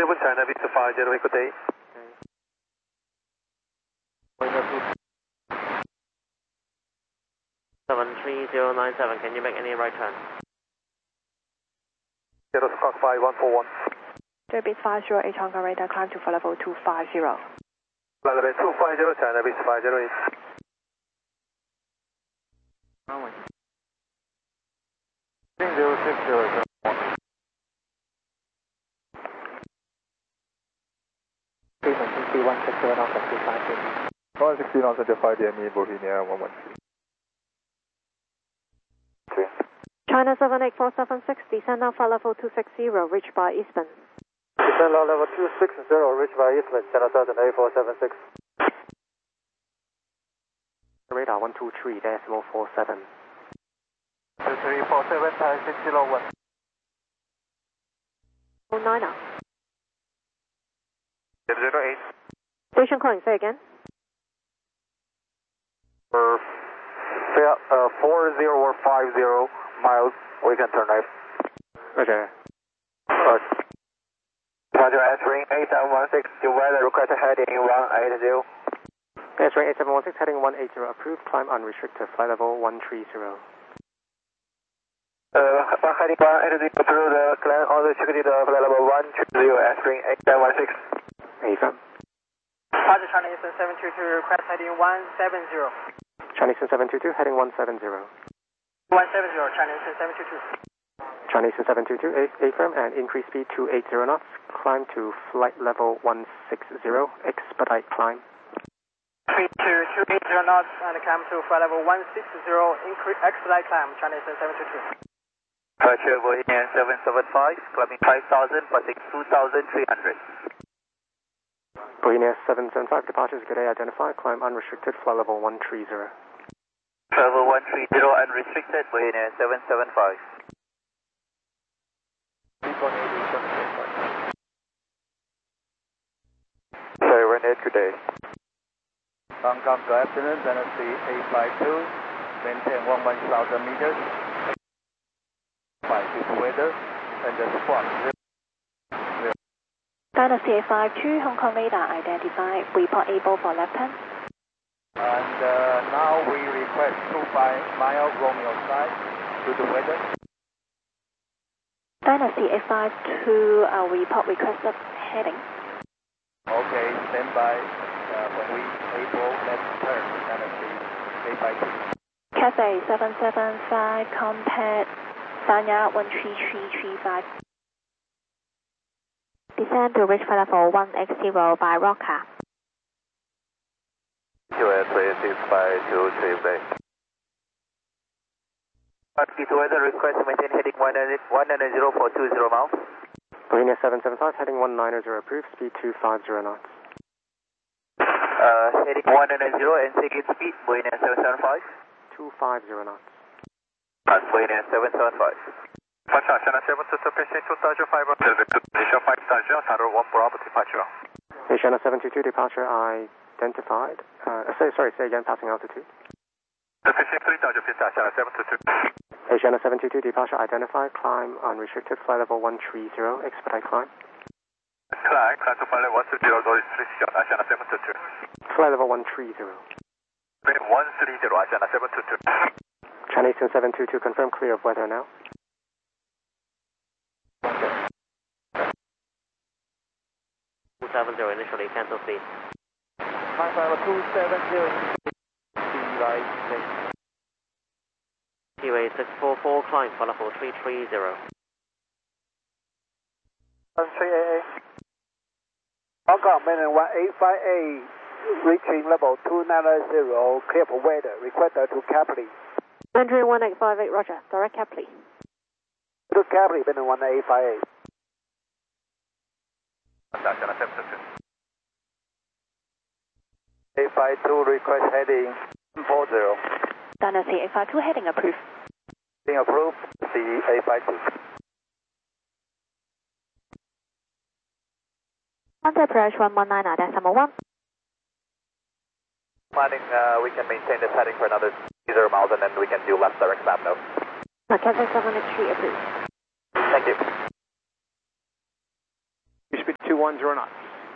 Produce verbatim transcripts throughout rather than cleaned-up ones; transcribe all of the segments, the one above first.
seven China Vista five zero, good day. seven three zero nine seven, can you make any right turn? zero Scott five one four one. Derby five zero eight Hong Kong radar, climb to flight level two five zero. Flight level two five zero, China Vista five zero eight. zero six zero zero one. Frequency one six zero knots at two five zero. one sixty knots at five D M E, Bohemia one one three. China seven eight four seven six, descend now flight level two six zero, reached by Eastbourne. Descend now level two six zero, reached by Eastbourne, China Southern eight four seven six. Radar one two three decimal four seven. two three four seven, Thai six zero one. Oh nine now. zero eight. Station calling, say again. For uh, four zero or five zero miles, we can turn right. Roger. Roger. Roger, answering eight seven one six, your weather request heading one eight zero. Answering eight seven one six, heading one eight zero, approved, climb unrestricted, flight level one three zero. Uh, heading one eight zero, approved, uh, climb unrestricted, uh, flight level one three zero, answering eight seven one six. Affirm. Roger, China Eastern seven two two, request heading one seven zero. China Eastern seven two two, heading one seven zero. one seven zero, China Eastern seven two two. China Eastern seven two two, affirm, and increase speed two eight zero knots, climb to flight level one six zero, expedite climb. three two two eight zero knots, and climb to flight level one six zero, increase expedite climb, China Eastern seven two two. Roger, Bohemian seven seven five, climbing five thousand, passing two thousand three hundred. Bohemia seven seven five, departures, good day, identified, climb unrestricted, flight level one three zero. Travel one three zero, unrestricted, Bohemia seven seven five. Sorry, we're net today. Hong Kong, good afternoon, Tennessee eight five two, maintain one one thousand meters. Five good weather, and the squawk. Dynasty eight five two, Hong Kong radar identified, report able for left hand. And uh, now we request two five mile Romeo side to the weather. Dynasty eight five two, uh, report requested heading. Okay, stand by. Uh, when we able, let's turn Dynasty eight five two. Cathay seven seven five, contact Sanya one three three three five. Descend to reach flight level one X zero by Roca. U S six five two three Bay. Speed weather request maintain heading one nine zero for two zero miles. Bohemia seven seven five, heading one nine zero, approved, speed two five zero knots. Uh, heading one nine zero and taking speed, Bohemia seven seven five. two five zero knots. Uh, Bohemia seven seven five. Pasha, China seven two two, passing two thousand five hundred, Asia five thousand, Tower one Bravo departure. China seven two two, departure identified. Uh, sorry, sorry, say again, passing altitude. Passing three thousand feet, China seven two two. China seven two two, departure identified, climb unrestricted, flight level one three zero, expedite climb. Climb, climb to flight level one three zero, door is three shot, China seven two two. Flight level one three zero. one three zero, China seven two two. China Eastern seven two two, confirm clear of weather now. two seven zero, initially cancel speed. Climb level two seven zero. T W A six four four, climb flight level three three zero. three A A. Hong Kong, mainland one eight five eight, reaching level two nine zero, clear for weather, requested to Capley. Entering one eight five eight, roger, direct Capley. To Capley, mainland one eight five eight. eight five two, request heading four zero. Dynasty eight five two, heading approved. Being approved, the eight five two. Under approach one one nine, decimal one. Planning, uh, we can maintain this heading for another zero miles and then we can do left direct stop now. Cathay seven eight three approved. Thank you. Speed two one zero knots.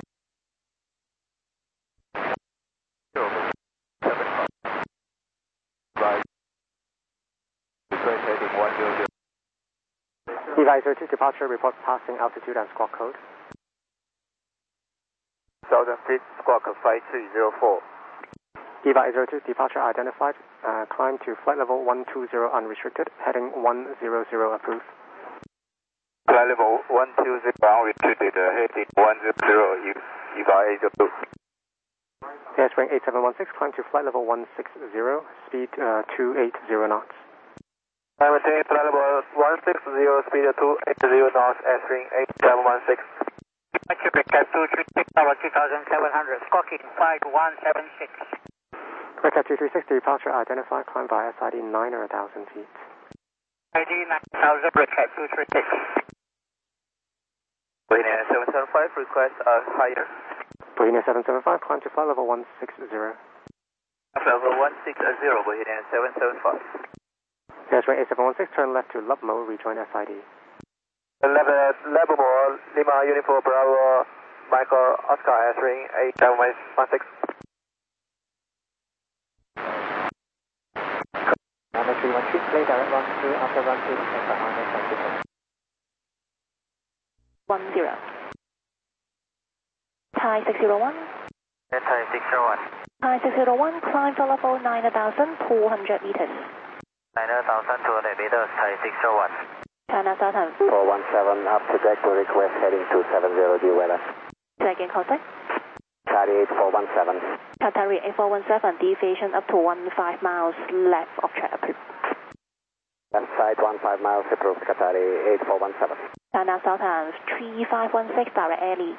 Levi zero two, departure, report passing altitude and squawk code. Southern Fleet, squawk five three zero four. Levi zero two, departure identified, uh, climb to flight level one two zero unrestricted, heading one zero zero approved. Flight level one two zero unrestricted, heading one zero zero, Levi zero two. Airspring eight seven one six, climb to flight level one six zero, speed uh, two eight zero knots. I maintain flight level one six zero, speed two eight zero knots, airstream eight seven one six. Recap two three six, tower two thousand seven hundred, squawking five one seven six. Recap two three six, departure identified, climb by S I D nine or one thousand feet. I D nine thousand, recap two three six. Bohemia seven seven five, request uh, higher. Bohemia seven seven five, climb to flight level one six zero. Flight level one six zero, Bohemia seven seven five. Airspring eight seven one six, turn left to Lubmo, rejoin S I D. Level, level more, Lima Uniform Bravo, Michael Oscar, airstream eight seven one six. Number three one three, play direct run through after run two, and behind us on signal. one zero. Thai six zero one. Thai six zero one. Thai six zero one, climb for level nine thousand two hundred meters. nine thousand two hundred meters, Thai six zero one. China Southern. four one seven, up to deck to request heading two seven zero, due weather. Second contact. Qatari eight four one seven. Qatari eight four one seven, deviation up to one five miles left of track approved. Left side one five miles approved, Qatari eight four one seven. China Southern three five one six, direct air lead.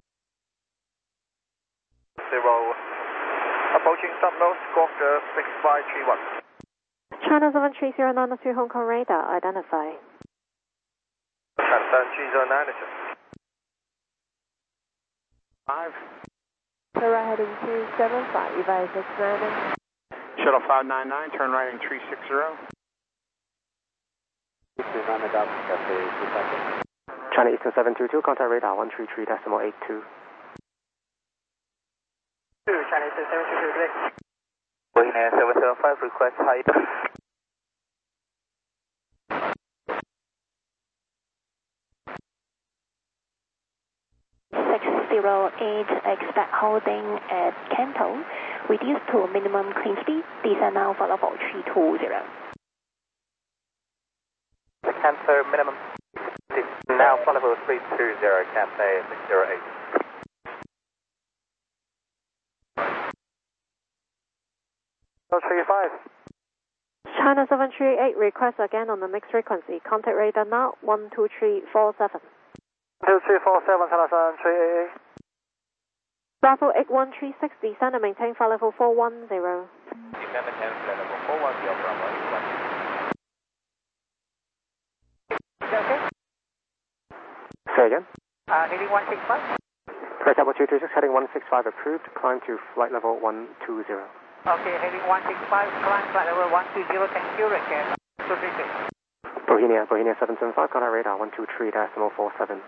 Zero, approaching subnode, squawk six five three one. China seven three zero nine two Hong Kong radar, identify. seven three zero nine. Five. Terra heading two seven five, Levi six nine. Shuttle five nine nine, turn right in three six zero. China Eastern seven two two, contact radar one three three decimal eight two. China Eastern seven two two, today. Bohemia seven seven five, request higher. six zero eight, expect holding at Canton, reduce to minimum clean speed, descend now for level three two zero. Cancer minimum. Now for level three two zero, Cathay six zero eight. three five. China seven three eight, request again on the mixed frequency. Contact radar now, one two three four seven. two three four seven, China seven three eight. Bravo eight one three six, descend and maintain flight level four one zero. Descend and maintain flight level four one zero, Bravo eight one. Okay. Say again. Uh, heading one six five. Correct, Apple two three six, heading one six five approved, climb to flight level one two zero. Okay, heading one six five, climb flight level one two zero, thank you, recap two three six. Bohemia, Bohemia seven seven five, contact radar one two three decimal four seven.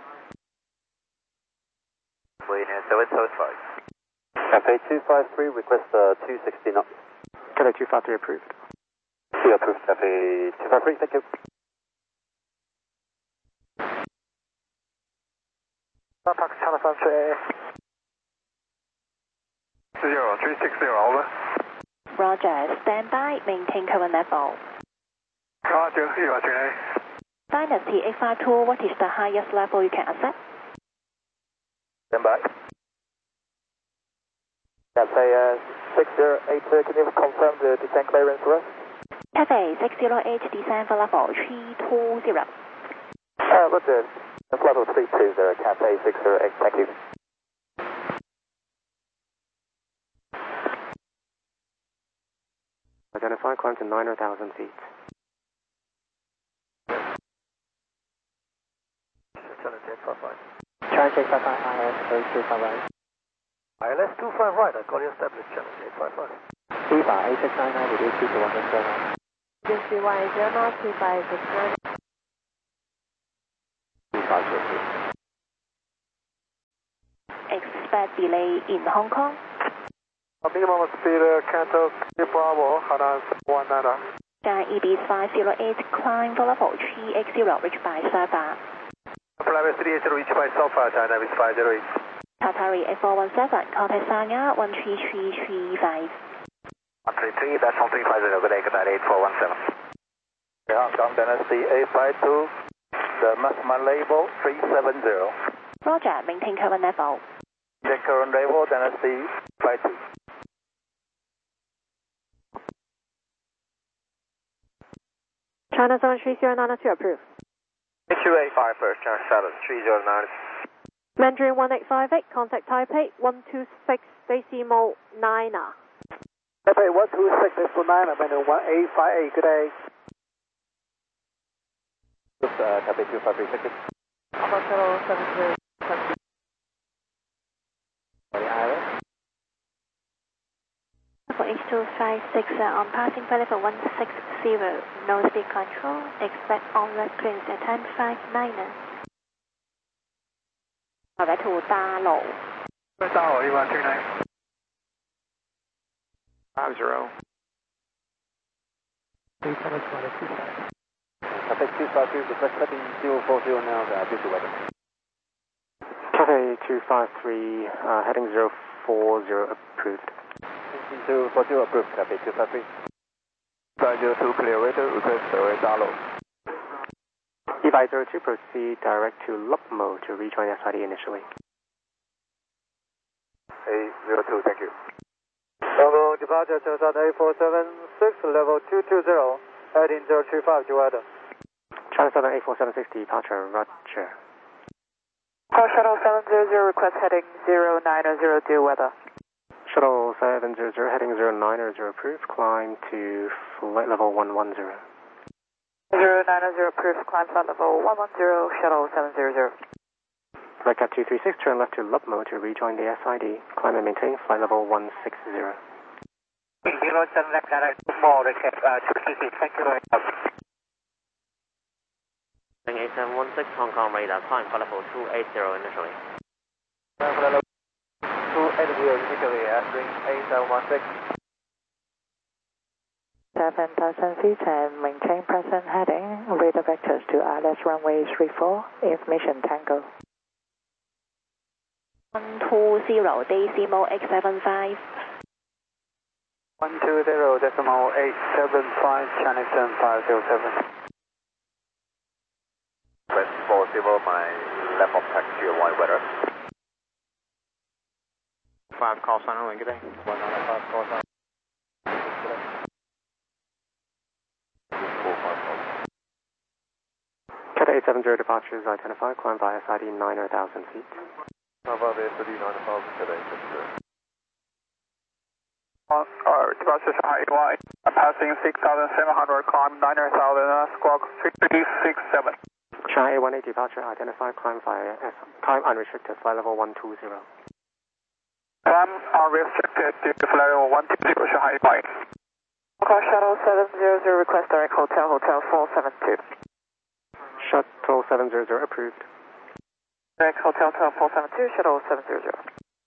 Bohemia seven seven five. Cathay two five three, request uh, two sixty knots. Cathay two five three approved. two approved, Cathay two five three, thank you. Contact China seven three eight. Zero, three six zero, over. Roger, stand by, maintain current level. Roger, Roger. Dynasty eight five two, what is the highest level you can accept? Stand by. Cathay uh, six zero eight, uh, can you confirm the descent clearance for us? Cathay six zero eight, descend for level three two zero. Uh, Roger, that's level three two zero, Cathay six zero eight, thank you. Identify, climb to nine thousand feet. Challenge eight five five. Challenge eight five five, I L S three two five right. I L S two five right, I got you established, challenge eight five five. Viva eight six nine nine, reduce speed to one six zero nine. This is Y zero nine two five six nine. two five zero two. expect delay in Hong Kong. Minimum speed, Canto, Bravo, Hanan one nine. China E B five zero eight, climb for level three eight zero, reached by Saba. Flight three eight zero, reached by Alpha, China is five zero eight. Qatari eight four one seven, contact Sanya one three three three five. one three three, that's one three five zero, good day, Qatar eight four one seven. Hong Kong Dynasty eight five two, the maximum label three seven zero. Roger, maintain current level. The current label Dynasty five two. China seven three zero nine two approved. Q A five first, China seven three zero nine. Mandarin one eight five eight, contact Taipei one two six decimal nine. Taipei one two six decimal nine, Mandarin one eight five eight, good day. Uh, Taipei two five three six. Alpha Shuttle seven three. For H two five six uh, on passing flight level one six zero, no speed control, expect on-red clearance at ten five nine. 我哋圖大路。 大路一萬two nine。 five zero. Taipei two five three, request heading zero four zero now, uh, due to weather. Cathay two five three, uh, heading zero four zero approved. zero four zero approved, Taipei two five three. five zero two clear weather, request fairway Dalo. E five zero two, proceed direct to Lupmo to rejoin S I D initially. eight zero two, thank you. Hong departure Chengsan eight four seven six, level two two zero, heading zero three five to weather. China seven eight four seven six, departure, roger. Call Shuttle seven zero zero, request heading zero nine zero due weather. Shuttle seven zero zero, heading zero nine zero approved, climb to flight level one one zero. zero nine zero approved, climb flight level one one zero, Shuttle seven zero zero. Red Cap two three six, turn left to Lupmo to rejoin the S I D, climb and maintain flight level one six zero. zero seven left direct to Mall, Red Cap two three six, thank you very much. eight seven one six, Hong Kong radar, climb flight level two eight zero initially. two eight zero initially, entering eight seven one six. seven thousand feet and maintain present heading, radar vectors to I L S runway three four, information Tango. one two zero, decimal eight seven five. one two zero, decimal eight seven five, China seven five zero seven. West four zero, my left of taxi, wide weather. five, call sign only, good day. one nine five, call sign. Cathay eight seven zero, departures identified, climb via S I D nine thousand feet. How about the S I D nine thousand today? Uh, departure Shanghai eight one eight, passing six thousand seven hundred, climb nine thousand, uh, squawk three six seven. Shanghai eight one eight, departure identified, climb via S, climb unrestricted, flight level one two zero. Climb unrestricted to flight level one two zero, Shanghai eight one eight. Call Shuttle seven zero zero, request direct hotel, hotel four seven two. Shuttle seven zero zero approved. Direct hotel, hotel four seven two, Shuttle seven zero zero.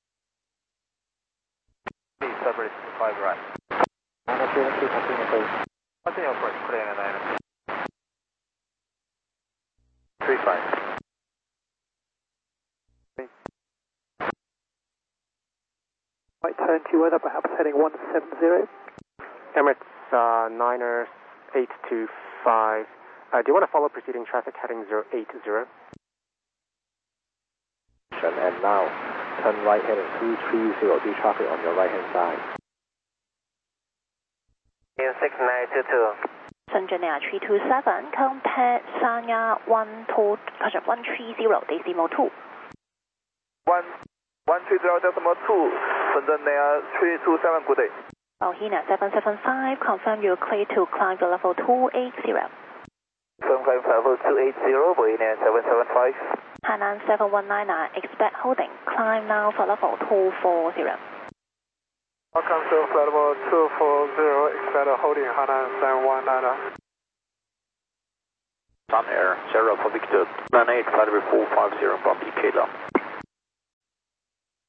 Please, February five right. Continue, continue, please. Continue, approach, clearing at nine. three five. Right turn to weather, perhaps heading one seven zero. Emirates uh, Niner eight two five. Uh, do you want to follow preceding traffic heading zero eight zero? And now, turn right heading two three zero, do traffic on your right hand side. six nine two two. Shenzhen Air three two seven, contact Sanya one two, one three zero, decimal two. one one three zero decimal two, Shenzhen Air three two seven, good day. Ohina seven seven five, confirm you're clear to climb the level two eight zero. Confirm climb level two eight zero, Ohina seven seven five. Hainan seven one nine, expect holding, climb now for level two four zero. Welcome to flight level two four zero, expect holding Hainan seven one nine. Sun Air, Sierra for Victor, nine eight, flight level four five zero from E K L.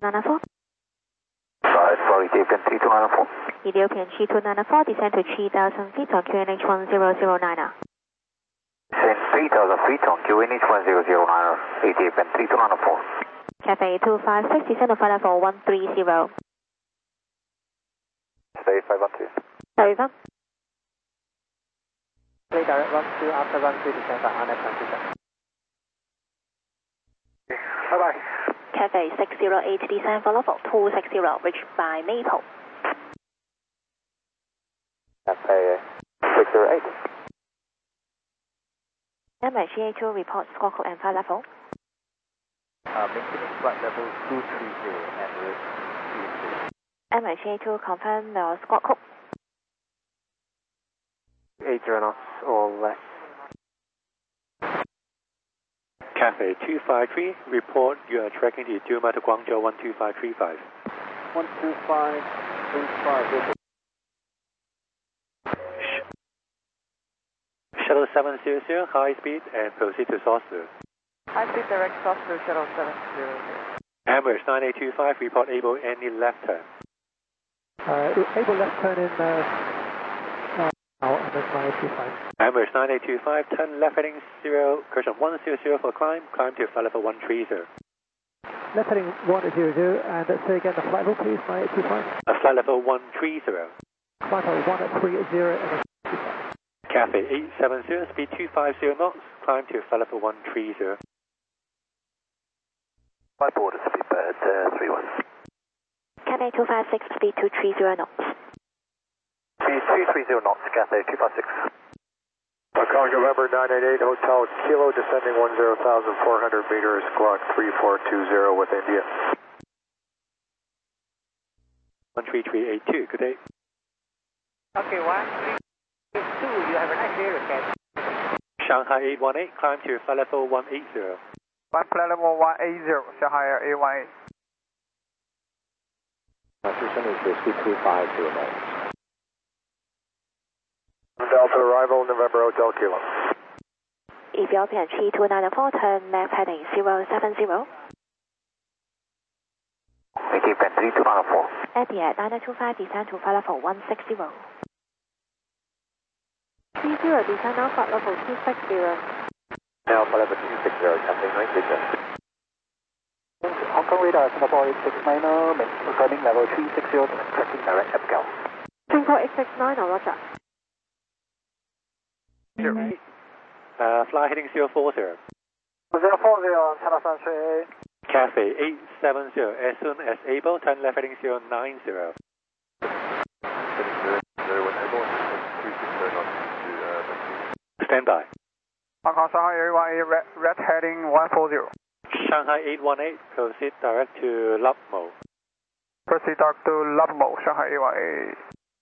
nine four. Right, for Ethiopian three two nine four. Ethiopian three two nine four, descend to three thousand feet on Q N H one zero zero nine. Descend three thousand feet on Q N H one zero zero nine, Ethiopian three two nine four. Cafe two five six, descend to flight level one three zero. Stay five one two. Sorry, Van. Play direct run two after run two, descend for R N A transition. Bye bye. Cafe six zero eight, descend for level two six zero, reached by Maple. Cafe six zero eight. M H E A two report score code and flight level. Uh, maintaining flight level two three zero and risk two three. M H E A two confirm the score code. eight zero knots or less. Cafe two five three, report you are tracking to Duma to Guangzhou one two five three five. one two five three five. Shuttle seven zero zero, high speed and proceed to Soslu. High speed direct Soslu, shuttle seven zero zero. Emirates nine eight two five, report able any left turn. Uh, able left turn in uh, uh, now, Emirates nine eight two five. Emirates nine eight two five, turn left heading zero, correction one zero zero for climb, climb to flight level one three zero. Left heading one zero zero, and uh, say again the flight level please, nine eight two five. Uh, flight level one three zero. Flight level one three zero, and Cafe eight seven zero, speed two five zero knots, climb to flight level one three zero. Flight board speed bird uh, three one. Cafe two five six, speed two three zero knots. Speed two three zero knots, Cafe two five six. Calling November nine eight eight, Hotel Kilo, descending one zero thousand four hundred meters, clock three four two zero with India. one three three eight two, good day. Okay, one three two, you have a nice day, okay? Shanghai eight one eight, climb to flight level one eight zero. One flight level one eight zero, Shanghai Air eight one eight. Transition is whiskey two five zero knots. Delta arrival, November Hotel Kilo. Ethiopian three two nine four, turn left heading zero seven zero. Ethiopian three two nine four. Etihad nine two five, descend to flight level one six zero. three zero, descend now flight level two six zero. Now flight level two six zero, Cafe nine six zero. Hong Kong radar, Singapore eight six nine, recording level three six zero, tracking direct Abigail. Singapore eight six nine, roger. Zero. Uh, fly heading zero four zero. zero four zero, China Sun three. Cafe eight seven zero, as soon as able, turn left heading zero nine zero. Stand by. Hong Kong Shanghai Air eight one eight, red, red heading one four zero. Shanghai eight one eight, proceed direct to Lubmo. Proceed direct to Lubmo, Shanghai eight one eight.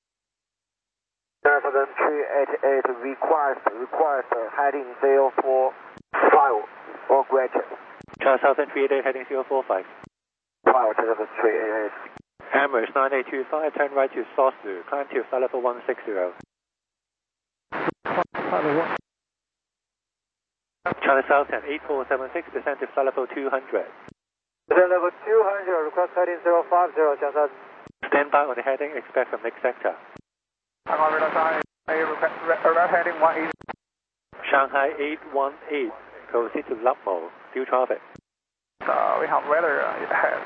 Seven three eight eight, request, request, heading zero four five, or graduate. China Southern three eight eight, heading zero four five. Five, seven three eight eight. Emirates nine eight two five, turn right to Soslu, climb to flight level one six zero. China Southern eight four seven six, descend to flight level two hundred. Descend level two hundred, request heading zero five zero, China. Stand by on the heading, expect from next sector. Hong Kong radar Shanghai Air red, red heading one eight. Shanghai eight one eight, proceed to Lubmo, due traffic. Uh, we have weather ahead.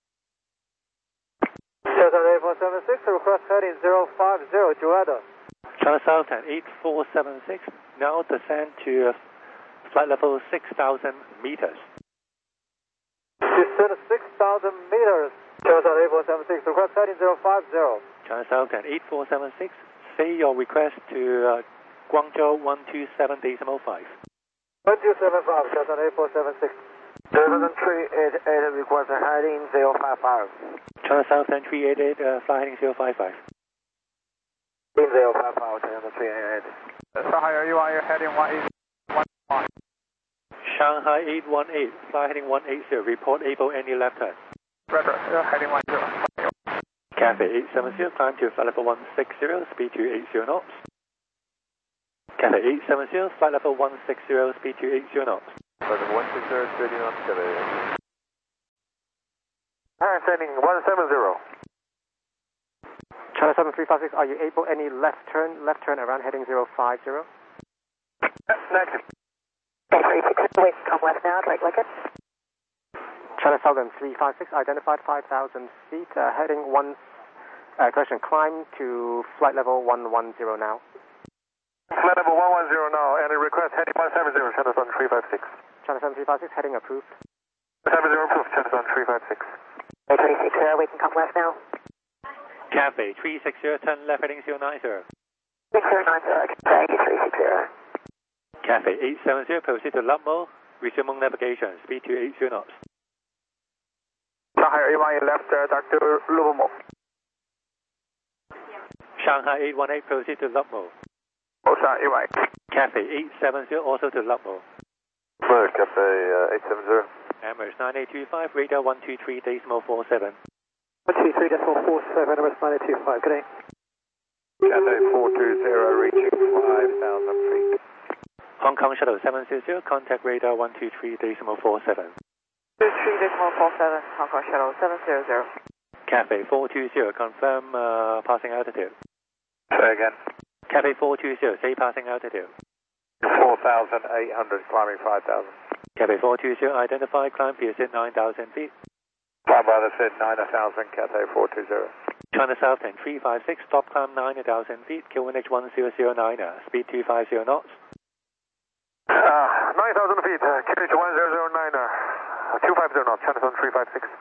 China eight four seven six, request heading zero five zero, Joanna. China Southern eight four seven six, now descend to flight level six thousand meters. Descend six thousand meters. China eight four seven six, request heading zero five zero. China Southern eight four seven six, say your request to uh, Guangzhou one two seven decimal five. one two seven five, China eight four seven six. Seven three eight eight, request heading zero five five. China Southern three eight eight, uh, fly heading zero five five. zero five five, China three eight eight. Shanghai Air eight one eight, heading one eight one. Shanghai eight one eight, fly heading one eight zero, report able any left turn. Roger, heading one zero. Cafe eight seven zero, climb to flight level one six zero, speed two eight zero knots. Cafe eight seven zero, flight level one six zero, speed two eight zero knots. Flight level one six zero, thirty knots, Cafe. Ascending one seven zero. China seven three five six, are you able any left turn, left turn around heading zero five zero? Negative. three six zero, wait, come left now, right like it. China Southern three five six, identified five thousand feet, uh, heading one, uh, correction, climb to flight level one one zero now. Flight level one one zero now, and a request heading one seven zero, China Southern three five six. China seven three five six, heading approved. seven zero approved, China Southern three five six. three six zero, we can come left now. Cafe three six zero, turn left heading zero nine zero. six zero nine zero, Cafe three six zero. Cafe eight seven zero, proceed to Lubmo, resume navigation, speed to eight zero knots. Shanghai eight one eight left, uh, Doctor Lubmo. Shanghai eight one eight, proceed to Lubmo. Oh, Shanghai eight one eight. Cafe eight seven zero, also to Lubmo. Bird, Cafe uh, eight seven zero. Emirates nine eight two five, radar one two three, decimal four seven. one two three decimal four seven, Emirates nine eight two five, good day. Cafe four two zero, reaching five thousand feet. Hong Kong Shuttle seven zero zero, contact radar one two three, decimal four seven. two three decimal four seven, Hong Kong Shuttle seven zero zero. Cafe four two zero, confirm uh, passing altitude. Say again. Cafe four two zero, say passing altitude. four thousand eight hundred, climbing five thousand. Cafe four two zero, identify, climb P S at nine thousand feet. My brother said nine thousand, Cafe four two zero. China Southern three five six, stop climb nine thousand feet, Q N H one zero zero nine, speed two five zero knots. Uh, nine thousand feet, uh, Q H one zero zero nine, uh, two five zero knots, China Southern three five six.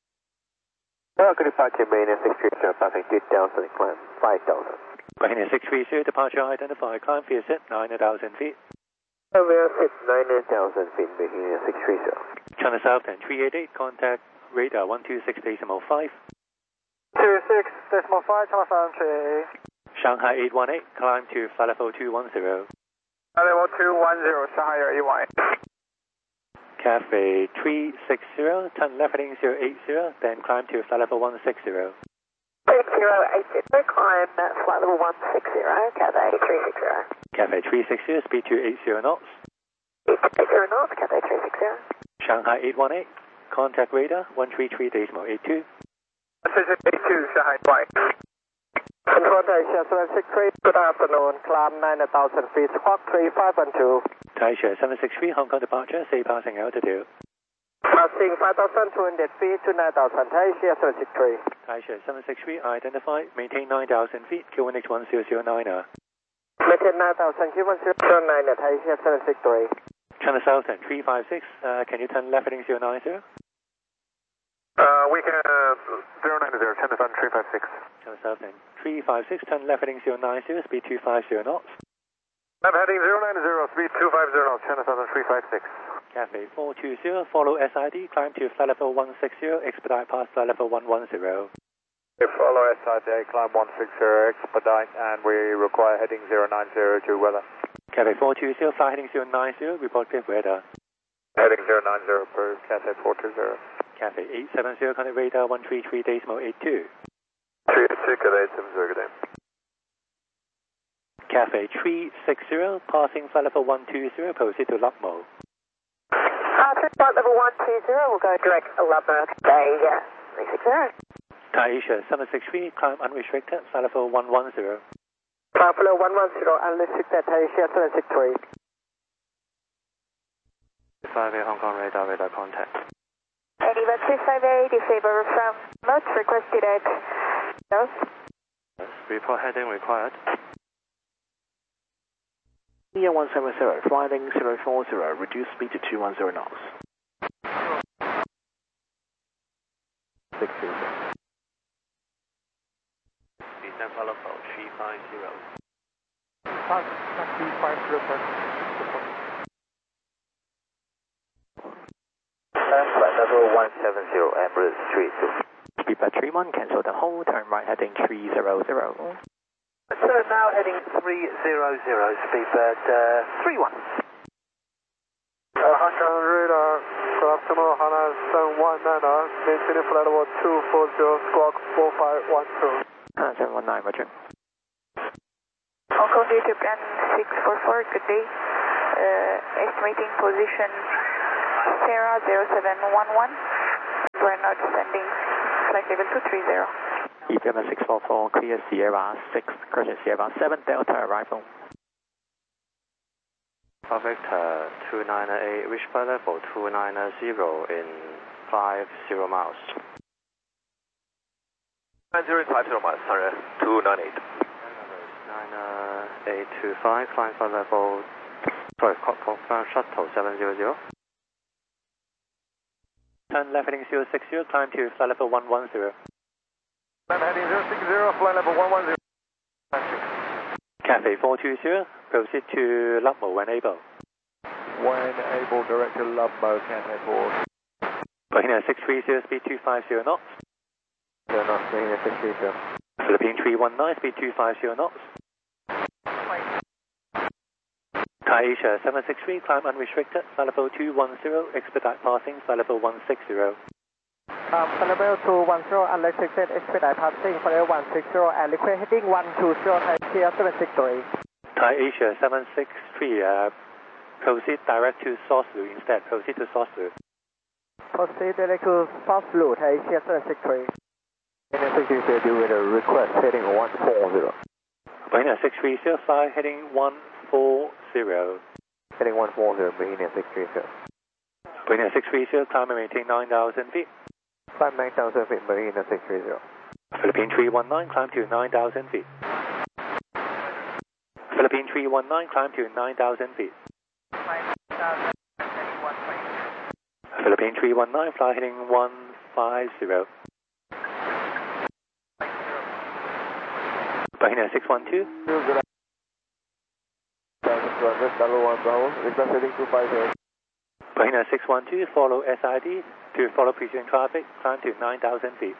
Welcome to departure main six three zero, passing two thousand, climb five thousand. Ryanair six three zero, departure identified, climb P S at nine thousand feet. Over at nine thousand feet, making six three zero. China Southern three eight eight, contact radar one two six decimal five. two six decimal five, China Southern three eight eight. Shanghai eight one eight, climb to flight level two one zero. Level two one zero, Shanghai eight one eight. Cafe three six zero, turn left heading zero eight zero, then climb to flight level one six zero. eight zero eight zero, climb flight level one six zero, Cafe three six zero. Cafe three six zero, speed to eight zero knots. eight zero knots, Cafe three six zero. Shanghai eight one eight, contact radar one three three decimal eight two. eight two, Shanghai eight one eight. Control Asia seven six three, good afternoon, climb nine thousand feet, squawk three five one two. Taisha seven six three, Hong Kong departure, say passing altitude. Passing five thousand two hundred feet to nine thousand, Taisha seven six three. Taisha seven six three, identified, maintain nine thousand feet, Q N H one zero zero nine. Maintain nine thousand, Q one zero zero nine, Taisha seven six three. China Southern three five six, uh, can you turn left heading zero nine zero? Uh, we can, uh, zero nine zero, China Southern three five six. China Southern three five six, turn left heading zero nine zero, speed two five zero knots. I'm heading zero nine zero, speed two five zero knots, China Southern three five six. Cafe four two zero, follow S I D, climb to flight level one six zero, expedite past flight level one one zero. We follow S I D, climb one six zero, expedite, and we require heading zero nine zero to weather. Cafe four two zero, fly heading zero nine zero, report clear weather. Heading zero nine zero per Cafe four two zero. Cafe eight seven zero, contact radar one three three decimal eight two. three six eight seven zero, good day. Cafe three six zero, passing flight level one two zero, proceed to Lubmo. Uh, flight level one two zero, we'll go direct Lubmo, Cafe uh, three six zero. Taisha seven six three, climb unrestricted, flight level one one zero. Climb below one one zero, unrestricted, Taisha seven six three. five eight Hong Kong radar, radar contact. Eva two five eight, disable from mode, requested at no. Report heading required. India one seven zero, flying zero four zero, reduce speed to two one zero knots. six zero. Descend follow for three five zero. three five zero, Flight level one seven zero, Emirates three two. Speed by three one, cancel the hold, turn right heading three zero zero. So now heading three zero zero, speedbird uh, three one. Uh, Hong Kong radar, good afternoon, Hana seven one nine, maintaining flight level two four zero, squawk four five one two. Hana seven one nine, roger. Hong Kong data plan six four four, good day. Uh, estimating position Sarah zero seven one one. We're not now descending flight level two three zero. E P M six four four, clear Sierra six, correction Sierra seven, Delta arrival. Victor two nine eight, reach flight level two nine zero in five zero miles. nine zero in five zero miles, sorry, two nine eight. nine eight two five, climb flight level, sorry, confirm shuttle seven zero zero. Turn left heading zero six zero, climb to flight level one one zero. Left heading zero six zero, flight level one one zero. Cathay four two zero, proceed to Ludlow when able. When able, direct to Ludlow, Cathay four. Bahina six three zero, speed two five zero knots. zero knots, Bahina six three zero. Philippine three one nine, speed two five zero knots. Thai Asia seven six three, climb unrestricted, flight level two one zero, expedite passing, flight level one six zero. Um, flight level two one zero, unrestricted, expedite passing, flight level one six zero, and liquid heading one two zero, Thai Asia seven six three. Thai Asia seven six three, uh, proceed direct to Soslu instead, proceed to Soslu. Proceed direct to Soslu, Thai Asia seven six three. Bahina six three zero, do with a request heading one four zero. Bahina six three zero, fly heading one four zero. Heading one four zero, Bahina six three zero. Bahina six three zero, climb and maintain nine thousand feet. Climb nine thousand feet, Bahina six three zero. Philippine three one nine, climb to nine thousand feet. Philippine three one nine, climb to nine thousand feet. Philippine three one nine, fly heading one five zero. Bahina six one two. Bahina six one two, follow S I D to follow preceding traffic, climb to nine thousand feet.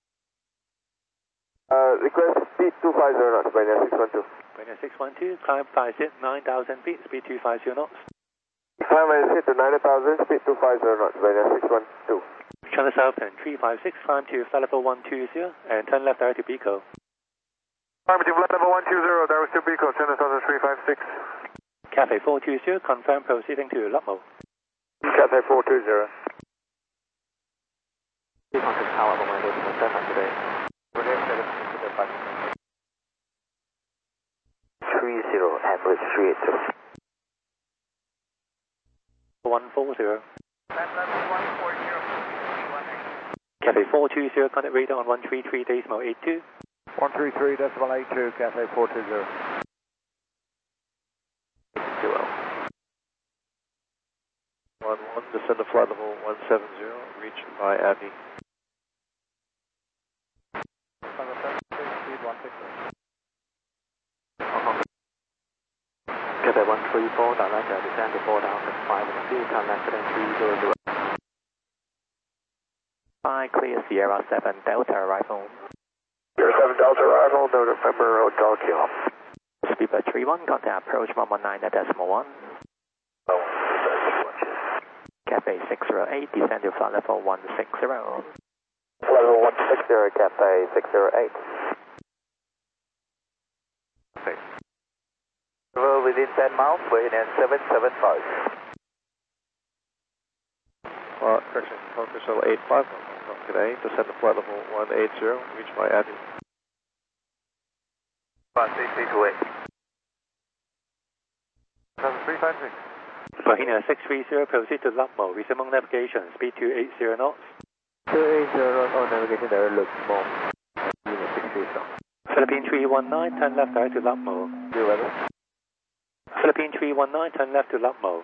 Uh, request speed two five zero knots, Bahina six one two. Bahina six one two, climb five zero, nine thousand feet, speed two five zero knots. Climb and hit to nine thousand, speed two five zero knots, Bahina six one two. Channel South and three five six, climb to flight level one two zero, and turn left direct to Pico. Climb to flight level one two zero, direct to Pico, Channel South three five six. Cathay four two zero, confirm proceeding to Ludlow. Cathay four two zero. Contact tower for my name, today. three zero, average three eight two. one four zero. Cathay four two zero, contact radar on one three three decimal eight two. one three three decimal eight two, Cathay four two zero. one one, descend to flight level one seven zero, reach by Abbey. Cathay one three four, direct descend to four thousand five hundred feet, turn left heading three zero zero. Hi, clear Sierra seven, Delta arrival. Sierra seven, Delta arrival, November Hotel Kilo. Speedbird three one, contact approach one one nine decimal one. Oh, Cathay six zero eight, descend to flight level one six zero. Level one six zero, Cathay six zero eight. Okay. Well, within ten miles, we're in seven seven five. Uh, correction, Focus Shuttle eight five from today, descend to flight level one eight zero, reach by Abbey. three three two eight. three five six. Bahina six three zero, proceed to Ludlow, resume navigation, speed two eight zero knots. two eight zero knots, on navigation there, look more. six three zero. Philippine three one nine, turn left direct to Ludlow. Do weather. Philippine three one nine, turn left to Ludlow.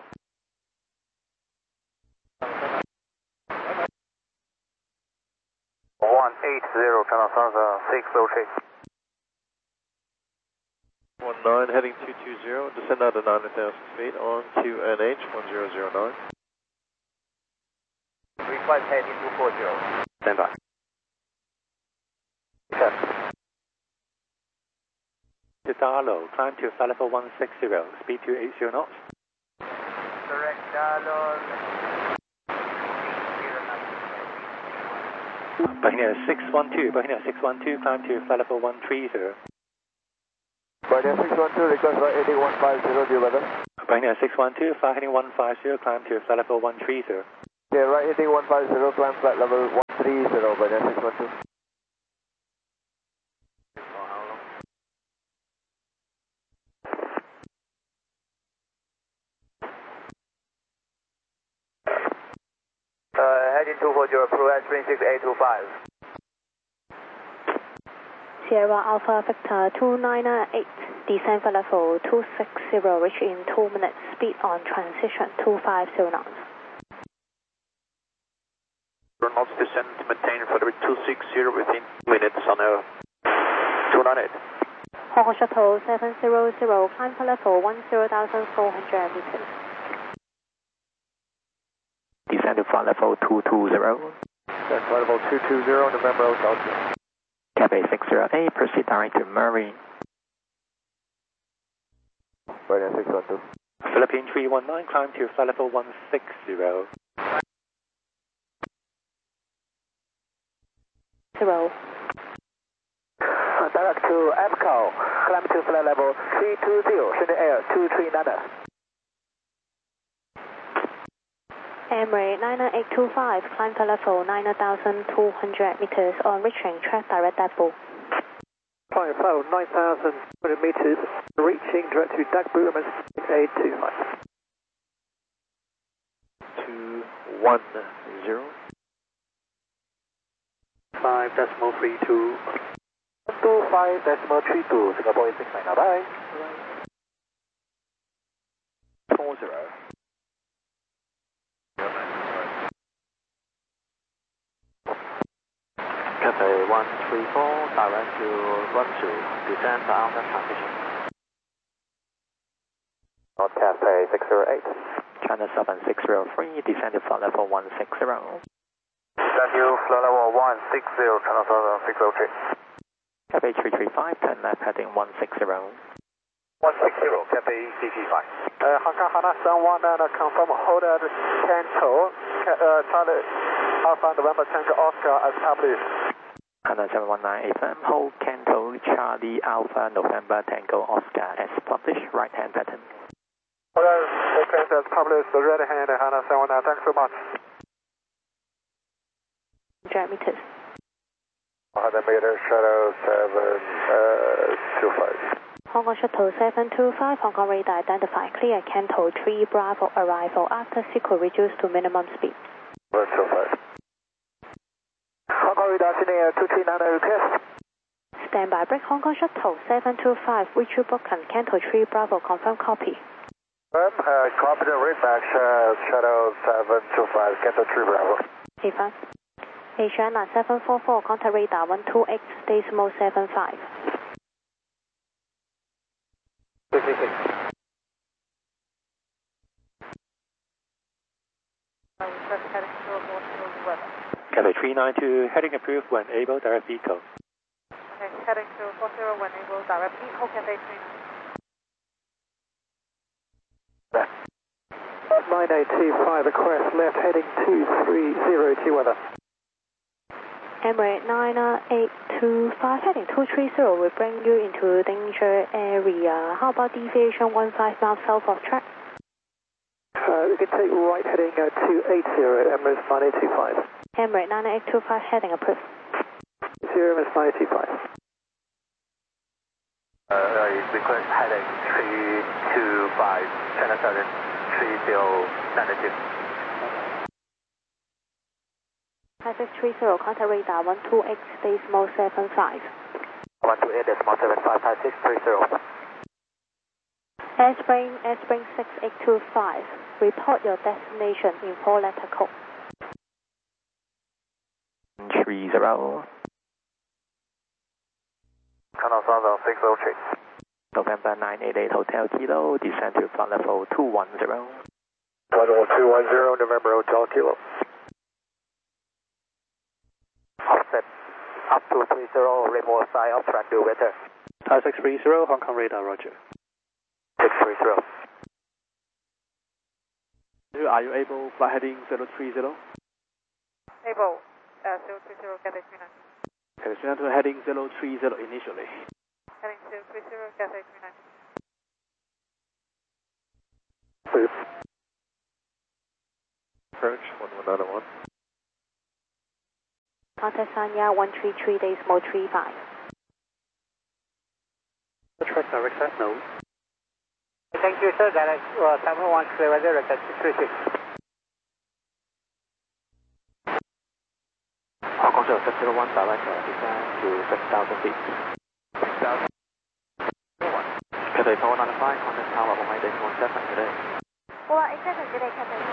one eight zero, Channel South six oh six. one nine, heading two two zero, descend out to nine thousand feet on to N H one zero zero nine. Request heading two four zero. Stand by. Yes. To Darlow, climb to flight level one six zero, speed two eight zero knots. Direct Darlow. Bahina six one two, Bahina six one two, climb to flight level one three zero. Bahina six one two, request by heading one five zero, do weather. Bahina six one two, fly heading one five zero, climb to flight level one three zero. Okay, right heading one five zero, climb flight level one three zero, by then six one two. Uh, heading two four zero, approach three six eight two five. Sierra Alpha Victor two nine eight, descend for level two six zero, reach in two minutes, speed on transition two five zero knots. Knots descent, maintain for the two six zero within minutes on a two nine eight. Hong Kong Shuttle seven zero zero, climb for level one zero thousand four hundred meters. Descend to flight level two two zero. Descend flight level two two zero, November Hotel. Cathay six zero eight, proceed direct to Marine. By then six one two. Philippine three one nine, climb to flight level one six zero. Zero. Direct to A P C O, climb to flight level three two zero, send air two three nine. Emirates nine eight two five, climb to level nine thousand two hundred meters on reaching track direct depot. Climb level nine thousand two hundred meters, reaching direct to Dagbu, M S eight two five. two one zero. five decimal three two. two five decimal three two, Singapore eight six nine, bye. four zero. Cathay one three four, direct to run to descend after transition. North Cathay six zero eight. China seven six zero three, descend to flight level one six zero. Thank you, flight level one six zero, China seven six zero three. Cathay three three five, turn left heading one six zero. one six zero, Cathay C G five. Uh, Hong Kong Hana seven one nine, confirm hold at Canto, uh, Charlie Alpha November Tango Oscar established. Hana seven one nine A M, hold Canto, Charlie Alpha November Tango Oscar as published, right hand pattern. Okay, okay, that's published, the red hand, Hana seven one nine, thanks so much. one hundred meters. one hundred meters, shadow seven two five. Hong Kong Shuttle seven two five, Hong Kong radar identify, clear Canto three Bravo arrival after sequence reduced to minimum speed. one two five. Hong Kong radar, send air two three nine request. Stand by break, Hong Kong Shuttle seven two five, Richard Broken, Canto three Bravo, confirm copy. Um, uh, copy the readback, uh, shadow seven two five, Canto three Bravo. Affirm. Asiana seven four four, contact radar one two eight, decimal seven five. Cathay three nine two, heading approved when able, direct vehicle. Okay, heading to four zero when able, direct vehicle, Cathay three nine. nine eight two five, request left heading two three zero, T weather. Emirates nine eight two five, heading two three zero will bring you into danger area. How about deviation one five miles south of track? Uh, we can take right heading uh, two eight zero, Emirates nine eight two five. Emirates nine eight two five, heading approved. zero, Emirates nine eight two five. Uh, request heading three two five, China seven three zero nine two. five six three zero, contact radar one two eight, decimal seven five. one two eight, decimal seven five, five six three zero. Airspring, Airspring six eight two five, report your destination in four letter code. three zero. China seven six zero three. November nine eight eight Hotel Kilo, descend to flight level two one zero. Flight level two one zero, November Hotel Kilo. Offset up to three zero, remote side of track, do better. Tower six three zero, Hong Kong radar, roger. six three zero. Are you able, flight heading zero three zero? Able, uh, zero three zero, Cathay three nine. Okay, so to heading zero three zero initially. Heading zero three zero, Cathay three nine. Approach one one nine one. Contact Sanya one three three decimal three five. Track direct set no. Thank you, sir. Direct uh, seven one seven zero, that's three six. Hong Kong zero seven zero one, direct uh, descend to six thousand feet. six thousand. Cathay four nine five, contact tower one eight one seven today. four eight seven today, Cathay.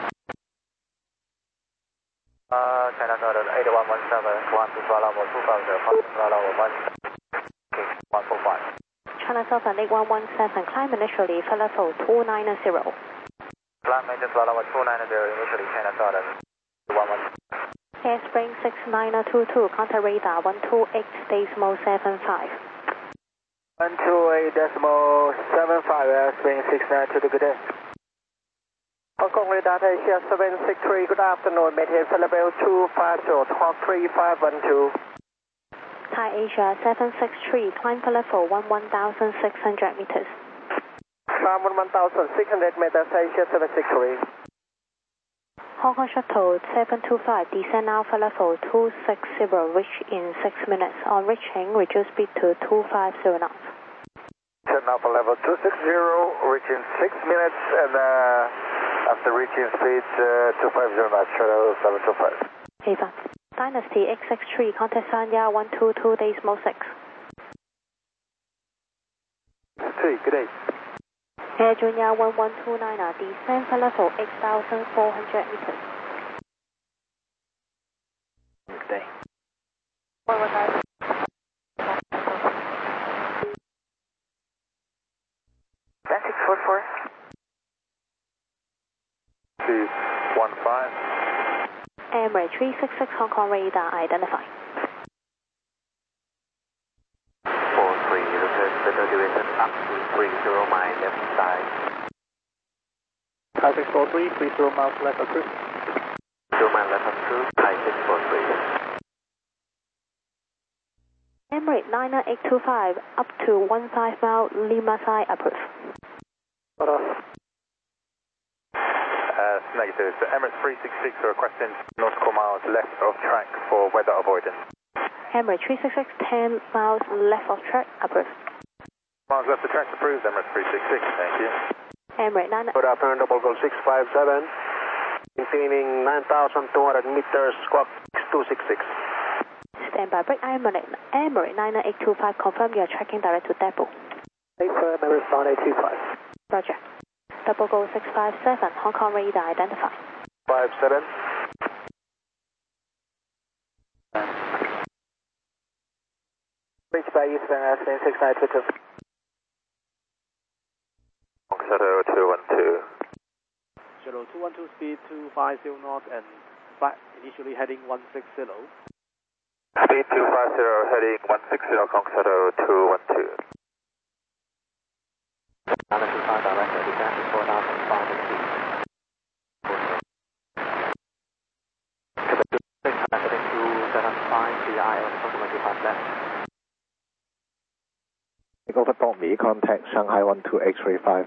Uh, China Southern eight one one seven, one two Bravo two five zero, Bravo one, King one four five. China Southern eight one one seven, climb initially, flight level two nine zero. Climb maintenance Bravo two nine zero, initially China Southern one one. Airspring six nine two two, contact radar one two eight decimal seven five. one two eight decimal seven five, Airspring six nine two two, good day. Hong Kong radar Asia seven six three, good afternoon, maintain flight level two five zero, talk three five one two. Thai Asia seven six three, climb flight level one one thousand six hundred meters. Climb one one thousand six hundred meters, Asia seven six three. Hong Kong Shuttle seven two five, descend now flight level two six zero, reach in six minutes. On reaching, reduce speed to two five zero knots. Turn now for level two six zero, reaching six minutes, and uh, after reaching speed uh, two five zero knots, shuttle seven two five. Ava. Dynasty X six three, contact Sanya one two two decimal six. Three, good day. Air Junior one one two nine, descend flight level eight thousand four hundred meters. Good day. one one nine. six four four. two one five. Emirates three six six, Hong Kong radar identified. four three, return the duration up to three zero miles left side. Thai six four three, three zero miles left approach. zero miles left approach, Thai six four three. Emirates nine eight two five, up to one five mile Lima side approach. Cut off. Uh, negative. So Emirates three six six are requesting nautical miles left of track for weather avoidance. Emirates three six six, ten miles left of track approach. Miles left of track approved, Emirates three six six, thank you. Emirates nine. Good afternoon, double goal six five seven. Maintaining nine thousand two hundred meters, squawk two six six. Standby break, Emirates, Emirates nine eight two five, confirm you are tracking direct to depot. eight five, Emirates nine eight two five. Roger. Double goal six five seven, Hong Kong radar identified. five seven. Reach by Eastern Airplane six nine two two. Shuttle two one two. Shuttle two one two, speed two five zero knots and flight initially heading one six zero. Speed two five zero, heading one six zero, Kong Shuttle two one two. Another two five direct descend to four thousand five hundred feet. Heading two seven five, C I L approximately five left. Over Tommy, contact Shanghai one two eight three five.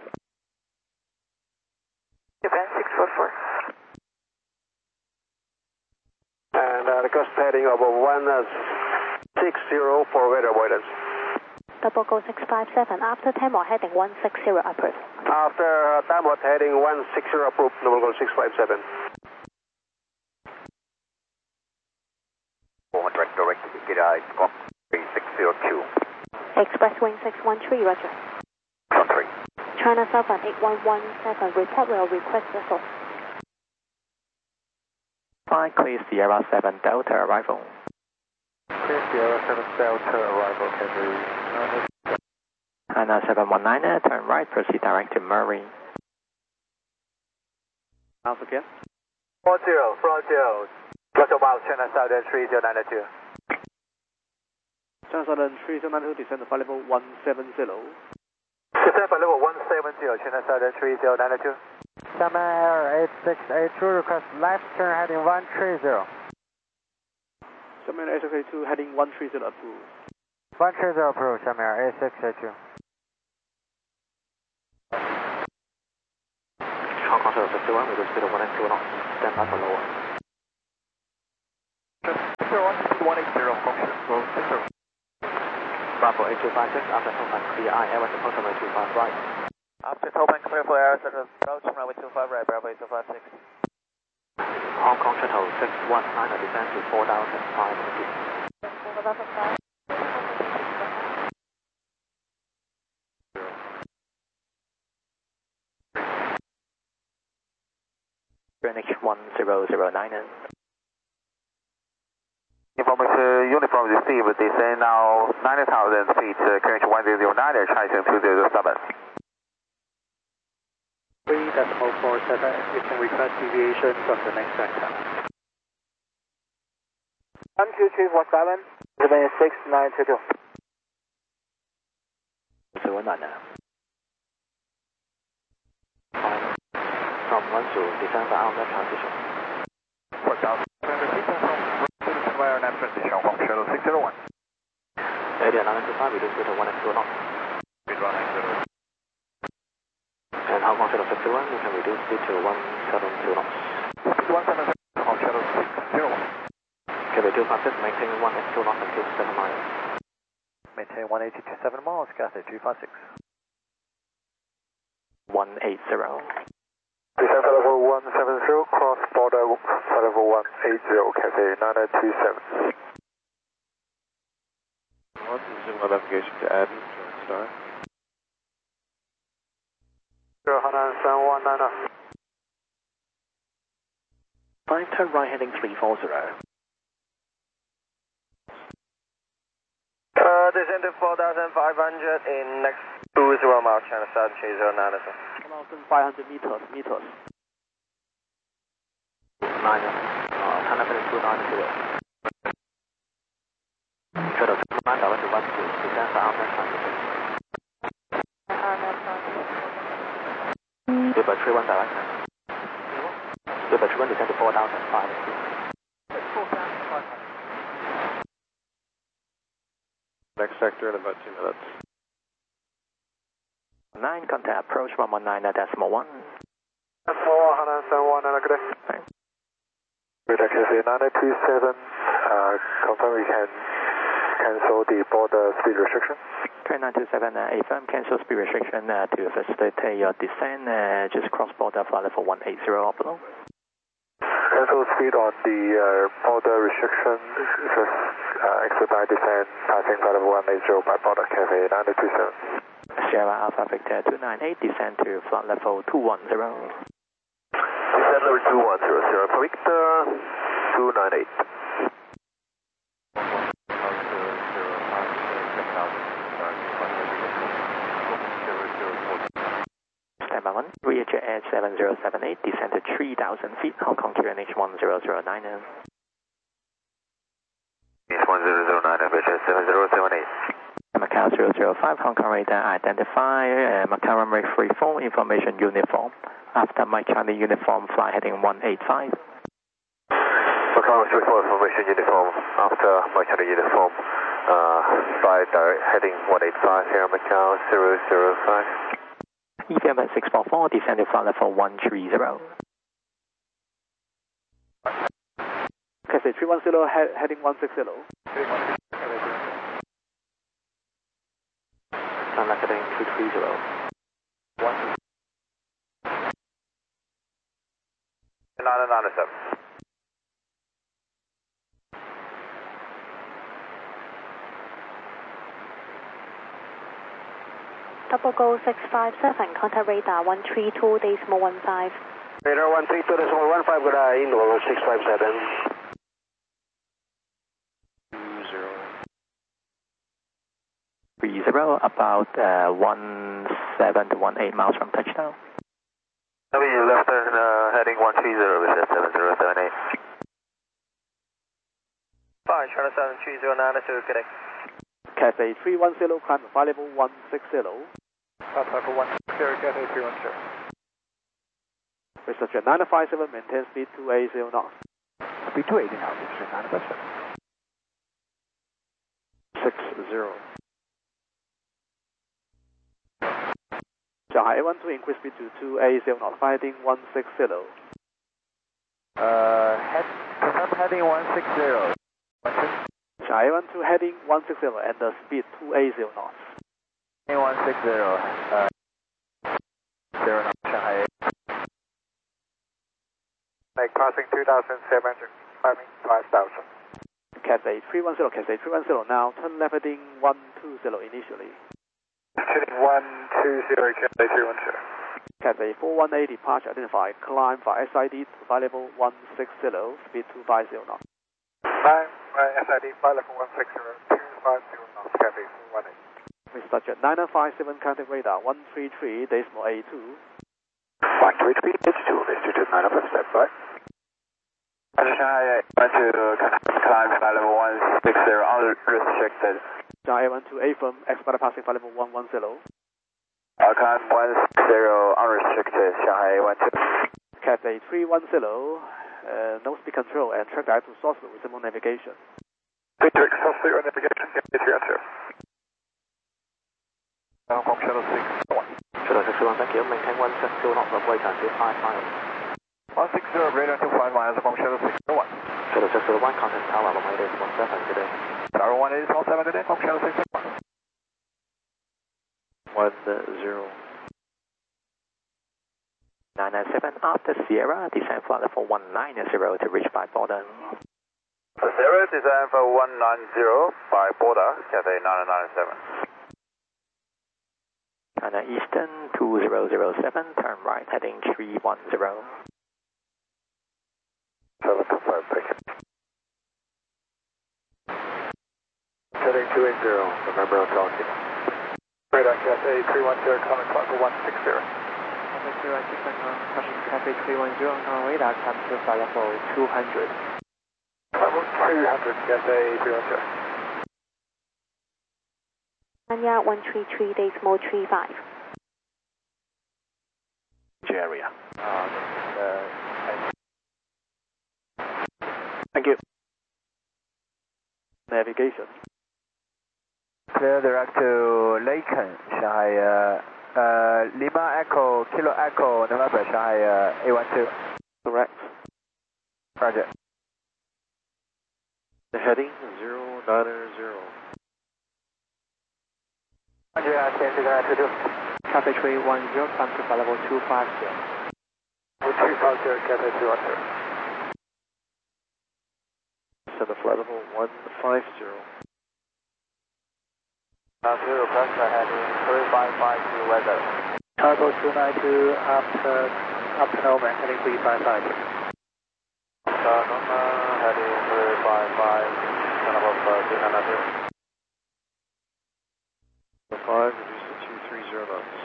Japan six four four. And uh, request heading over one six zero for weather avoidance. Double goal six five seven, after ten more heading one six zero approach. After uh, downward heading one six zero approved, double goal six five seven. four hundred direct to Gidai, squawk three six zero two. Express wing six one three, roger. Country. China Southern eight one one seven, report will request vessel. Flight clear Sierra seven Delta arrival. Clear Sierra seven Delta arrival, can we... China seven one nine, turn right, proceed direct to Murray. House again. four zero, four zero. Plus about China Southern three zero nine two. China Southern three zero nine two, descend to flight level one seven zero. Descend for level one seven zero, China Southern three zero nine two. Summer Air eight six eight two, request left turn heading one three zero. Summer Air eight six eight two, heading one three zero approved. one three zero approved, Summer Air eight six eight two. Hong Kong Shuttle fifty-one, reduce speed to one eighty knots, stand by for lower. zero one one eight zero, function, roll six zero. Bravo eight two five six, after tollback clear I L at the runway two five right. After tollback clear for air, approach runway two five right, Bravo eight two five six. Hong Kong Shuttle six one nine, descend to four thousand five hundred feet. Greenwich one zero zero nine. Information uniform received, descend now ninety thousand feet, uh, Greenwich one zero zero nine, China two zero seven. three decimal four seven, you can request deviation from the next sector. one two three four seven, seven six nine two two. zero nine. From one to descend by outlet transition. four thousand people from via net transition, Hong Shuttle six zero one. Area nine five, reduce speed to one eighty knots. Speed one eighty. And Hong Kong Shuttle fifty-one, you can reduce speed to one seventy knots. Speed one seventy, Hong Shuttle six zero one. K V two five six, maintain one eighty knots until seven miles. Maintain one eighty to seven miles, Cathay two five six. one eighty. Descend flight level one seven zero, cross border flight level one eighty, Cathay nine two seven. One, resume my navigation to Aden, join star. zero Hana seven one nine. Five turn right heading three four zero. Uh, descend to four thousand five hundred in next two zero miles, China Southern three zero nine. one thousand five hundred meters, meters. nine, uh, China Southern two nine zero. Shuttle fifty-one, direct to one two, descend by outlet transition. Super three one direct. Super three one, descend to four thousand five hundred feet. Next sector in about two minutes. nine, contact approach one one nine decimal one. Decimal one, Hana seven one nine, good day. With Cathay nine two seven, uh, confirm we can cancel the border speed restriction. Okay, nine two seven, uh, affirm cancel speed restriction uh, to facilitate your descent, uh, just cross border flight level one eighty up below. Cancel speed on the uh, border restriction, just uh, expedite descent, passing flight level one eighty by border Cathay nine two seven. Sierra Alpha Victor two nine eight, descend to flight level two one zero. Descend level two one zero, Sierra Alpha Victor two nine eight. Standby one, V H A seven zero seven eight, descend to three thousand feet, Hong Kong Q N H one zero zero nine. It's one zero zero nine, V H A seven zero seven eight. Macau zero zero five, Hong Kong radar identify, uh, Macau runway three four, information uniform. After Mike Charlie uniform, fly heading one eight five. Macau three four, information uniform. After Mike Charlie uniform, uh, fly direct heading one eight five here, Macau zero zero five. E V M at six four four, descend to flight level one three zero. Cathay three one zero, he heading one six zero. China heading two three zero. one nine nine seven. Double Go six five seven, contact radar one three two decimal one five. Radar one three two decimal one five, good eye, Indoor six five seven. three zero, about uh, one seven to one eight miles from touchdown. W left turn uh, heading one three zero, with seven zero seven eight. Fine, China Southern three zero nine, good day. Cathay three one zero, climb flight level one six zero. Flight level one six zero, Cathay three one zero. Researcher nine five seven, maintain speed two eighty knots. Speed two eighty now, researcher nine five seven. six zero. Shanghai A one two increase speed to two eighty knots, heading one six zero. Uh, head, confirm heading one six zero. Shanghai A one two heading one six zero and the speed two eighty knots. Heading one six zero, uh, zero knots, Shanghai. Make passing two thousand seven hundred, climbing five thousand. Cathay three one zero, Cathay three one zero, now turn left heading one two zero initially. Heading one two zero, Cathay three one zero. Cathay four one eight, departure identified, climb for S I D to flight level one six zero, speed two fifty knots. Climb for S I D, flight level one six zero, two fifty knots, Cathay four one eight. Mister Jet nine five seven, contact radar one three three, decimal eight two. one three three, H two, Mister Jet nine five, stand by. Shanghai A one two, climb flight level one six zero, unrestricted. Shanghai A one two, A firm, expect passing flight level one ten. Uh, climb one six zero, unrestricted, Shanghai A one two. Cathay three one zero, uh, no speed control and track direct to source with remote navigation. Direct source with navigation, Cathay three one zero. Hong Kong Shuttle six one. Shuttle six one, thank you. Maintain one six zero knots, runway turn to five miles. one six zero, radar to five miles, Hong Kong Shuttle six one. Shuttle six zero one, contact tower, runway eight one seven today. Tower one eight one seven today, Hong Kong Shuttle six one. one zero. nine nine seven after Sierra, descend flight level one nine zero to reach by border. Sierra, descend for one nine zero by border, Cathay nine nine seven. China Eastern two zero zero seven, turn right, heading three one zero. seven two five, break it. Heading two eight zero, remember I'm talking. Radar Cathay three one zero, coming flight for one six zero. one six zero, six one nine, caution Cathay three one zero, on radar, come to flight level two hundred. Level two hundred, Cathay three one zero. Anya one three three, decimal three five. Area. Uh, uh, Thank you. Navigation. Clear direct to Laken, Shanghai, uh, uh, Lima Echo, Kilo Echo, November, Shanghai, uh, A one two. Correct. Roger. The heading zero nine zero. Roger, I stand to the two. Cathay three one zero, climb to flight level two five zero. two five zero, Cathay two one zero. Send the flight level one five zero. Now zero, pressure heading three five five to weather. Cargo two nine two, up to, up to Nova, heading three five five. Nova, heading three five five, turn above three nine zero. The five, reduce to two three zero knots.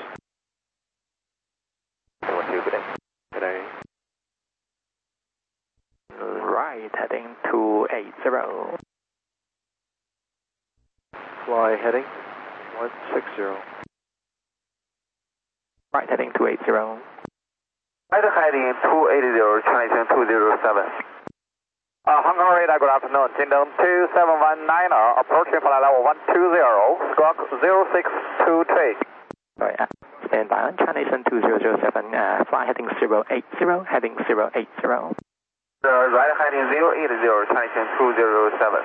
one two, good day. Good day. Right, heading two eight zero. Fly heading one six zero. Right, heading two eight zero. Right, heading two eight zero, Chinese two zero seven. Uh, Hong Kong radar, good afternoon. Jingdong two seven one nine, approaching flight level one two zero, squawk zero six two three. Sorry, uh, stand by on China Eastern two zero zero seven, uh, fly heading zero eight zero, heading zero eight zero. Uh, right, heading zero eight zero, China Eastern two zero seven.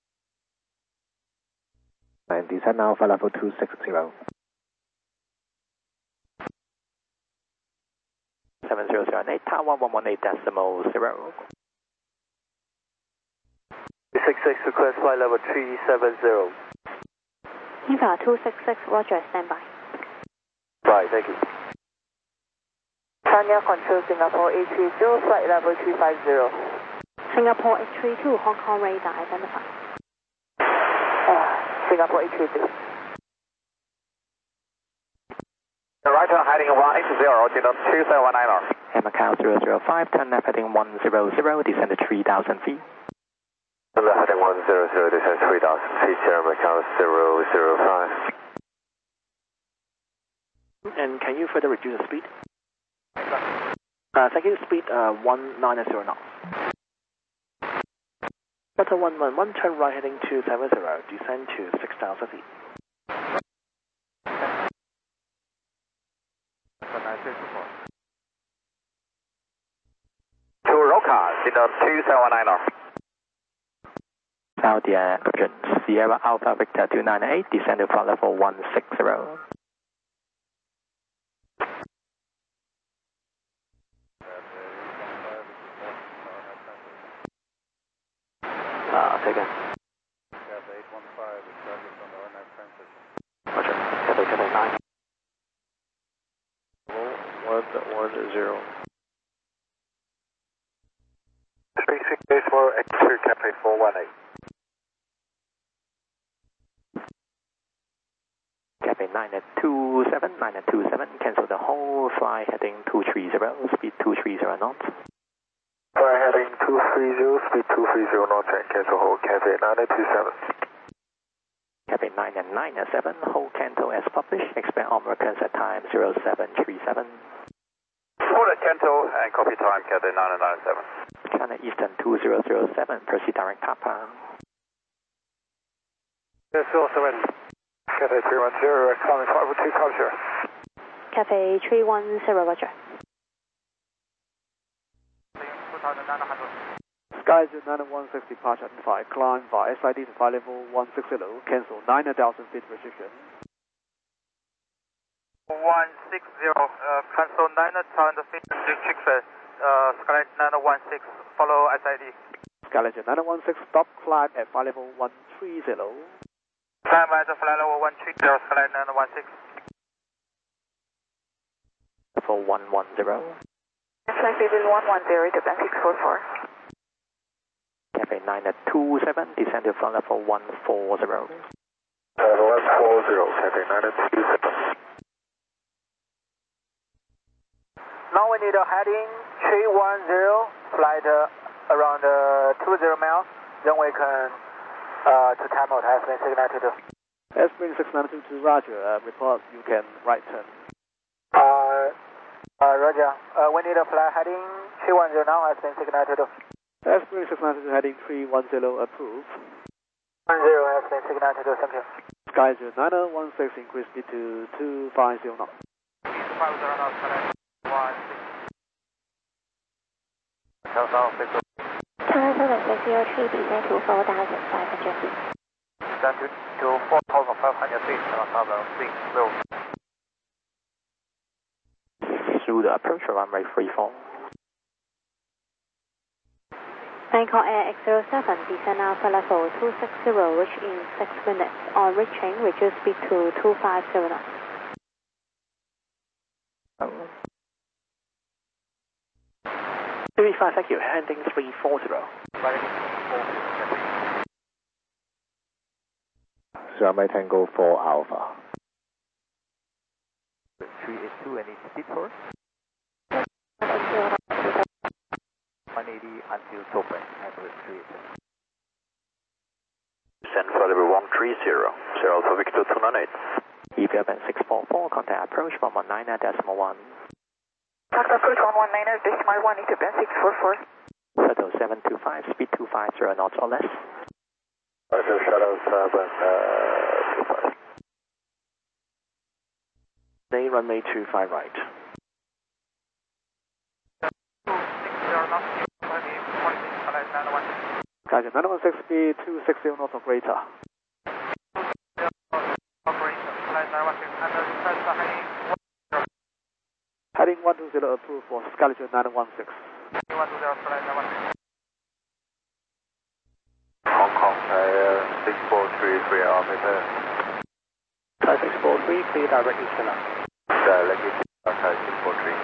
And descend now, flight level two six zero. seven zero zero eight, Tower one one eight decimal zero. six six, request flight level three seven zero. Eva two six six, Roger, stand by. Right, thank you. Tanya Control Singapore eight three zero, flight level three five zero. Singapore eight three two, Hong Kong radar identified. Uh, Singapore eight three two. Right on heading one eight zero, Jingdong two seven one nine. And Macau zero zero five, turn left heading one zero zero, descend to three thousand feet. Left heading one zero zero, descend three thousand feet, Sierra Macau zero zero five. And can you further reduce the speed? Uh, thank you, speed uh, one nine zero knots. Delta one one one, turn right heading two seven zero, descend to six thousand feet. Now the uh, Sierra Alpha Victor two nine eight, descend to flight level one six zero. Uh, take it. Cathay eight one five, the traffic on the runway transition. Roger. Cathay, Cathay nine. One, one, zero. three six eight four, X two, Cathay four one eight. Cathay nine at two seven, nine at two seven, cancel the whole flight heading two three zero, speed two three zero knots. Flight heading two three zero, speed two three zero knots, and cancel hold Cathay nine at two seven. Cathay nine at nine at seven, hold cancel as published, expect on returns at time zero seven three seven. Hold at cancel and copy time Cathay nine at nine seven. China Eastern two zero zero seven, proceed direct Papa. Yes, also in Cathay three one zero, climbing five oh two, Cobshire. Cathay three one zero, Roger. Skyjet nine one six departure at five, climb via S I D to flight level one six zero, cancel nine thousand feet restriction. one six zero, uh, cancel nine thousand feet restriction, uh, Skyjet nine one six, follow S I D. Skyjet nine one six, stop climb at flight level one three zero. Climb at flight level one three zero, Skyjet nine one six. For one one zero. Flight level one one zero, to six four four. Cathay nine at two seven, descend to flight level one four zero. Uh, one four zero, Cathay nine at two seven. Now we need a heading three one zero, flight uh, around uh, two zero miles, then we can uh, to time out has been signaled to. Airspring six nine two to Roger, uh, report you can right turn. Uh, uh, Roger, uh, we need a flight heading three one zero now has been signaled to. Airspring six nine two heading three one zero approved. one zero has been signaled to, thank you. Skyjet nine one six increase speed to two five zero knots. two five zero knots, Skyjet one six. China seven six zero three, descend to four thousand five hundred feet. Descend to, to four thousand five hundred feet, China six zero. Through the approach runway three four. Bangkok Air X zero seven, descend Alpha level two six zero, reach in six minutes. On reaching, reduce speed to two five zero knots. three five, thank you, heading three four zero. Runway Tango four Alpha. three eight two, any speed for us? one eighty until Topeng, and with three eight two. Descend for level one three zero, Sierra Alpha Victor two nine eight. E P F N six four four, contact approach one one nine decimal one. Contact approach one one nine decimal one, E P F N six four four. Shuttle seven two five, speed two five zero knots or less. Roger, Shuttle seven two five. Stay runway two five right. Skyjet nine one six, speed two six zero knots or greater. Heading one two zero approved for Skyjet nine one six. Hong Kong, uh, six four three three, altimeter. Thai six four three, clear direct Eastern. Direct Eastern, Thai six four three.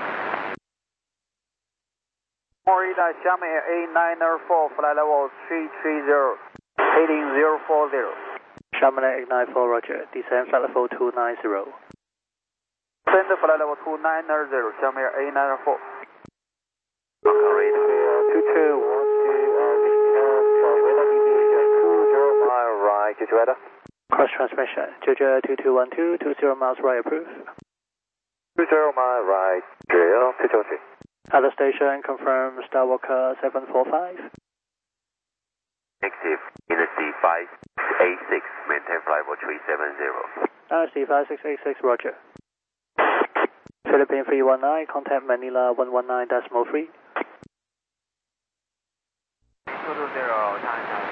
Florida Xiaomi A nine four, flight level three three zero, heading zero four zero. Xiaomi eight nine four, Roger, descend flight level two nine zero. Descend flight level two nine zero, Xiaomi A nine four. Rate two two one two, radar deviation two zero mile right, Jeju radar. Cross transmission, Jeju two two one two, two zero miles right approved. two zero mile right, Jeju two two three. Other station, confirm Starwalker seven four five. Negative, N C five eight six, maintain flight level three seven zero. N C five six eight six, Roger. Philippine three one nine, contact Manila one one nine decimal three. two two zero, time